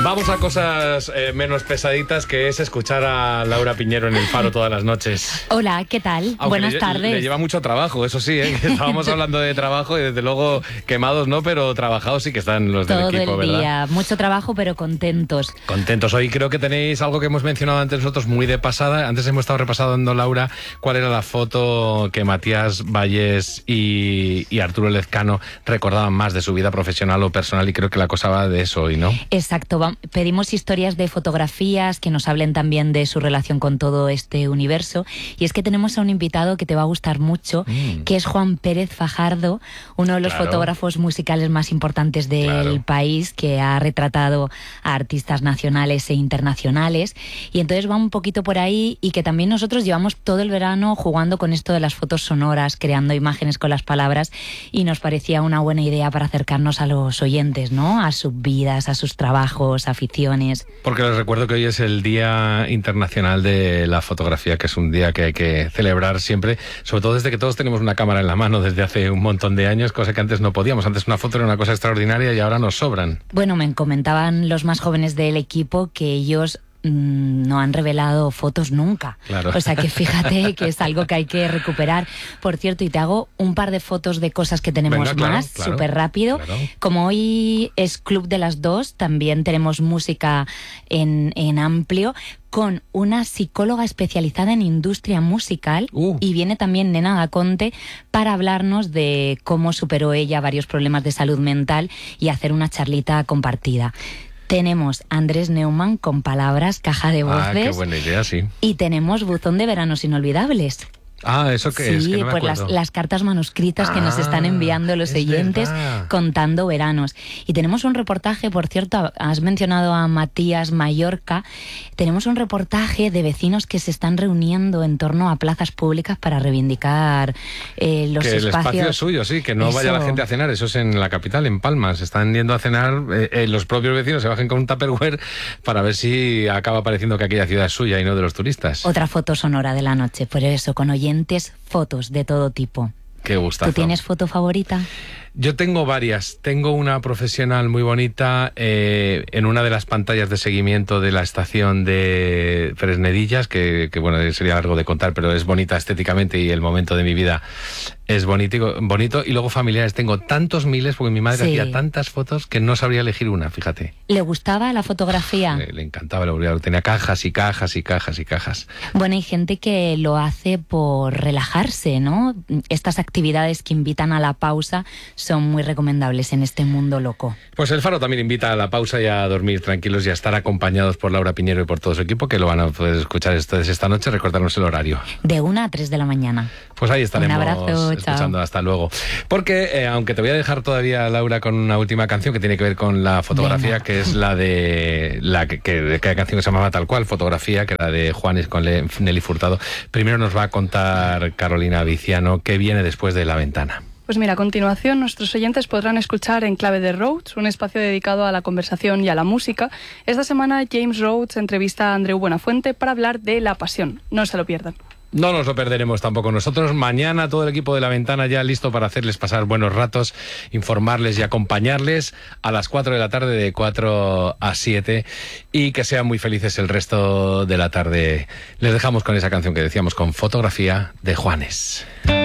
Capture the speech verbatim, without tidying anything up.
Vamos a cosas eh, menos pesaditas, que es escuchar a Laura Piñero en El Faro todas las noches. Hola, ¿qué tal? Aunque Buenas le, tardes. Le lleva mucho trabajo, eso sí, ¿eh? Estábamos hablando de trabajo y desde luego quemados no, pero trabajados sí que están los Todo del equipo, el ¿verdad? día, mucho trabajo, pero contentos. Contentos. Hoy creo que tenéis algo que hemos mencionado antes nosotros muy de pasada. Antes hemos estado repasando, Laura, cuál era la foto que Matías Vallés y, y Arturo Lezcano recordaban más de su vida profesional o personal, y creo que la cosa va de eso hoy, ¿no? Exacto. Va- pedimos historias de fotografías que nos hablen también de su relación con todo este universo. Y es que tenemos a un invitado que te va a gustar mucho, Mm. que es Juan Pérez Fajardo, uno de los Claro. fotógrafos musicales más importantes del Claro. país, que ha retratado a artistas nacionales e internacionales. Y entonces va un poquito por ahí, y que también nosotros llevamos todo el verano jugando con esto de las fotos sonoras, creando imágenes con las palabras, y nos parecía una buena idea para acercarnos a los oyentes, ¿no? A sus vidas, a sus trabajos, aficiones. Porque les recuerdo que hoy es el Día Internacional de la Fotografía, que es un día que hay que celebrar siempre, sobre todo desde que todos tenemos una cámara en la mano desde hace un montón de años, cosa que antes no podíamos. Antes una foto era una cosa extraordinaria y ahora nos sobran. Bueno, me comentaban los más jóvenes del equipo que ellos mm, no han revelado fotos nunca. Claro. O sea que fíjate que es algo que hay que recuperar. Por cierto, y te hago un par de fotos de cosas que tenemos Venga, claro, más, claro, súper rápido. claro. Como hoy es Club de las Dos, también tenemos música en, en amplio, con una psicóloga especializada en industria musical, Uh. y viene también Nena Gaconte para hablarnos de cómo superó ella varios problemas de salud mental y hacer una charlita compartida. Tenemos Andrés Neumann con palabras, caja de voces. Ah, qué buena idea, sí. Y tenemos buzón de veranos inolvidables. Ah, ¿eso qué Sí, es? Que no me pues las, acuerdo. las cartas manuscritas que nos Ah, están enviando los es oyentes verdad. contando veranos. Y tenemos un reportaje, por cierto, has mencionado a Matías Mallorca, tenemos un reportaje de vecinos que se están reuniendo en torno a plazas públicas para reivindicar eh, los que el espacios. espacio es suyo, sí, que no vaya Eso. la gente a cenar. Eso es en la capital, en Palma. Se están yendo a cenar, eh, eh, los propios vecinos se bajen con un tupperware para ver si acaba pareciendo que aquella ciudad es suya y no de los turistas. Otra foto sonora de la noche, por eso, con oyentes, fotos de todo tipo. Qué gustazo. ¿Tú tienes foto favorita? Yo tengo varias. Tengo una profesional muy bonita eh, en una de las pantallas de seguimiento de la estación de Fresnedillas, que, que bueno, sería largo de contar, pero es bonita estéticamente y el momento de mi vida es bonito. bonito. Y luego familiares, tengo tantos miles, porque mi madre Sí. hacía tantas fotos que no sabría elegir una, fíjate. ¿Le gustaba la fotografía? Le, le encantaba, le volvía- tenía cajas y cajas y cajas y cajas. Bueno, hay gente que lo hace por relajarse, ¿no? Estas actividades que invitan a la pausa son muy recomendables en este mundo loco. Pues el Faro también invita a la pausa y a dormir tranquilos y a estar acompañados por Laura Piñero y por todo su equipo, que lo van a poder escuchar ustedes esta noche. Recordarnos el horario. De una a tres de la mañana. Pues ahí estaremos Un abrazo, escuchando. chao. Hasta luego. Porque, eh, aunque te voy a dejar todavía, Laura, con una última canción que tiene que ver con la fotografía, Venga. que es la de la que, que, de aquella canción que se llamaba tal cual, Fotografía, que era de Juanes con Le- Nelly Furtado. Primero nos va a contar Carolina Viciano qué viene después de La Ventana. Pues mira, a continuación nuestros oyentes podrán escuchar En Clave de Rhodes, un espacio dedicado a la conversación y a la música. Esta semana James Rhodes entrevista a Andreu Buenafuente para hablar de la pasión. No se lo pierdan. No nos lo perderemos tampoco nosotros. Mañana todo el equipo de La Ventana ya listo para hacerles pasar buenos ratos, informarles y acompañarles a las cuatro de la tarde, de cuatro a siete, y que sean muy felices el resto de la tarde. Les dejamos con esa canción que decíamos, con Fotografía, de Juanes.